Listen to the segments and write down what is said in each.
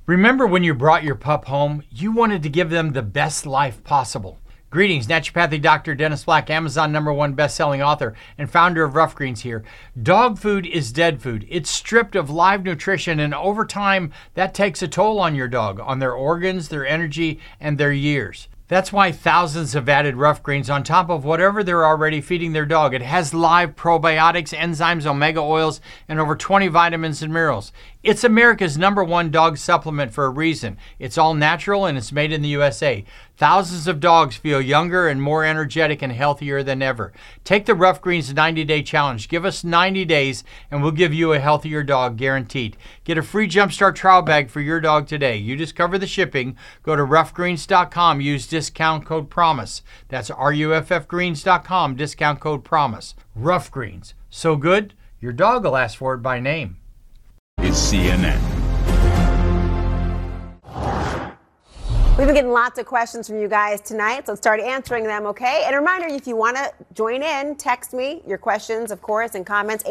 Remember when you brought your pup home, you wanted to give them the best life possible. Greetings, naturopathic Dr. Dennis Black, Amazon #1 best-selling author and founder of Rough Greens here. Dog food is dead food. It's stripped of live nutrition, and over time, that takes a toll on your dog, on their organs, their energy, and their years. That's why thousands have added Rough Greens on top of whatever they're already feeding their dog. It has live probiotics, enzymes, omega oils, and over 20 vitamins and minerals. It's America's #1 dog supplement for a reason. It's all natural and it's made in the USA. Thousands of dogs feel younger and more energetic and healthier than ever. Take the Rough Greens 90-day challenge. Give us 90 days and we'll give you a healthier dog guaranteed. Get a free Jumpstart trial bag for your dog today. You just cover the shipping. Go to roughgreens.com. Use discount code PROMISE. That's ruffgreens.com. Discount code PROMISE. Rough Greens. So good, your dog will ask for it by name. It's CNN. We've been getting lots of questions from you guys tonight, so let's start answering them, okay? And a reminder, if you want to join in, text me your questions, of course, and comments,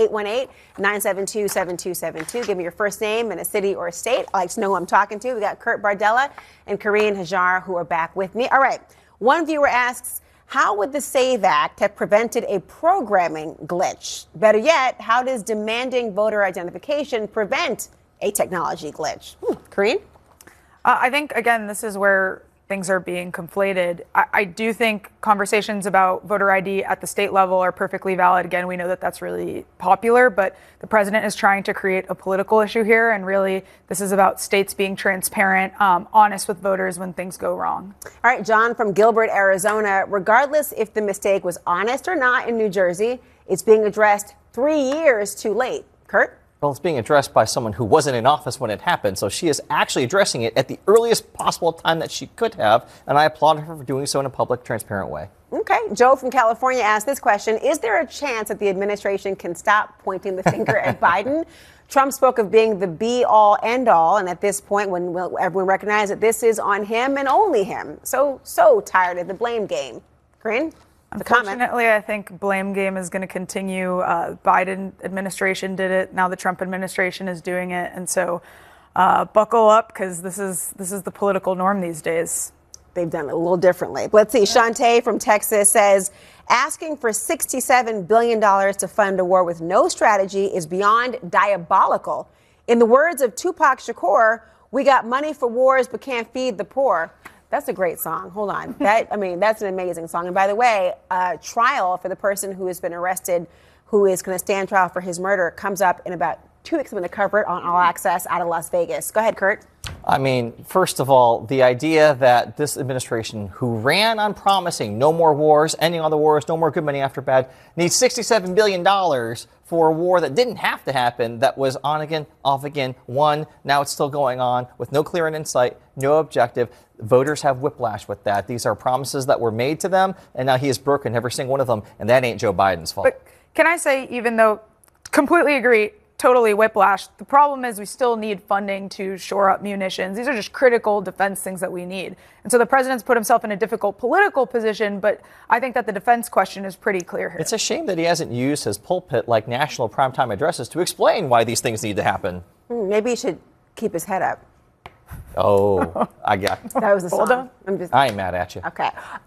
818-972-7272. Give me your first name and a city or a state. I like to know who I'm talking to. We got Kurt Bardella and Karine Hajar who are back with me. All right, one viewer asks, how would the SAVE Act have prevented a programming glitch? Better yet, how does demanding voter identification prevent a technology glitch? Karine? I think, again, this is where things are being conflated. I do think conversations about voter ID at the state level are perfectly valid. Again, we know that that's really popular, but the president is trying to create a political issue here. And really, this is about states being transparent, honest with voters when things go wrong. All right, John from Gilbert, Arizona. Regardless if the mistake was honest or not in New Jersey, it's being addressed 3 years too late. Kurt? Well, it's being addressed by someone who wasn't in office when it happened, so she is actually addressing it at the earliest possible time that she could have, and I applaud her for doing so in a public, transparent way. Okay. Joe from California asked this question. Is there a chance that the administration can stop pointing the finger at Biden? Trump spoke of being the be-all, end-all, and at this point, when everyone recognizes that this is on him and only him. So tired of the blame game. Corinne? Unfortunately, I think blame game is going to continue. Biden administration did it. Now the Trump administration is doing it. And so buckle up, because this is the political norm these days. They've done it a little differently. Let's see. Shantae from Texas says, asking for $67 billion to fund a war with no strategy is beyond diabolical. In the words of Tupac Shakur, we got money for wars but can't feed the poor. That's a great song. Hold on. That's an amazing song. And by the way, trial for the person who has been arrested, who is going to stand trial for his murder, comes up in about 2 weeks. I'm going to cover it on All Access out of Las Vegas. Go ahead, Kurt. I mean, first of all, the idea that this administration, who ran on promising no more wars, ending all the wars, no more good money after bad, needs $67 billion for a war that didn't have to happen, that was on again, off again, won, now it's still going on with no clear end in sight, no objective. Voters have whiplash with that. These are promises that were made to them, and now he has broken every single one of them, and that ain't Joe Biden's fault. But can I say, even though, completely agree, totally whiplash, the problem is we still need funding to shore up munitions. These are just critical defense things that we need. And so the president's put himself in a difficult political position, but I think that the defense question is pretty clear here. It's a shame that he hasn't used his pulpit like national primetime addresses to explain why these things need to happen. Maybe he should keep his head up. Oh, I got it. That was the song. I ain't mad at you. Okay.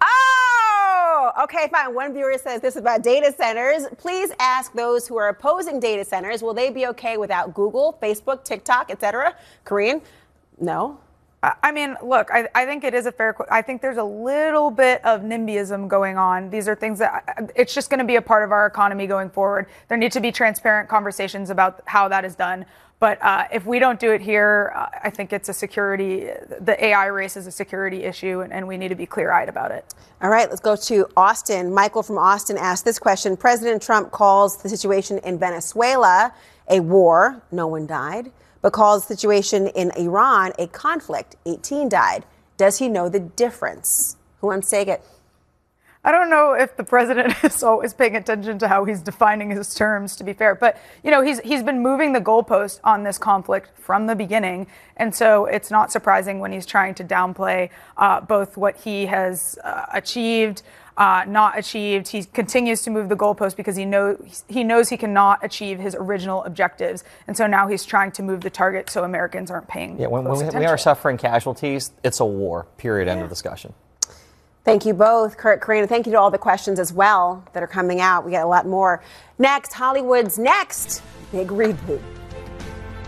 Oh, okay, fine. One viewer says this about data centers. Please ask those who are opposing data centers, will they be okay without Google, Facebook, TikTok, etc.? Karine? No. I mean, look, I think it is a fair. I think there's a little bit of NIMBYism going on. These are things that it's just going to be a part of our economy going forward. There need to be transparent conversations about how that is done. But if we don't do it here, I think it's a security, the AI race is a security issue, and we need to be clear-eyed about it. All right, let's go to Austin. Michael from Austin asked this question. President Trump calls the situation in Venezuela a war. No one died. But calls the situation in Iran a conflict. 18 died. Does he know the difference? Who wants to take it? I don't know if the president is always paying attention to how he's defining his terms, to be fair. But, he's been moving the goalpost on this conflict from the beginning. And so it's not surprising when he's trying to downplay both what he has achieved, not achieved. He continues to move the goalpost because he knows he cannot achieve his original objectives. And so now he's trying to move the target so Americans aren't paying when attention. we are suffering casualties, it's a war, period, end of discussion. Thank you both, Kurt, Karina. Thank you to all the questions as well that are coming out. We got a lot more. Next, Hollywood's next big reboot.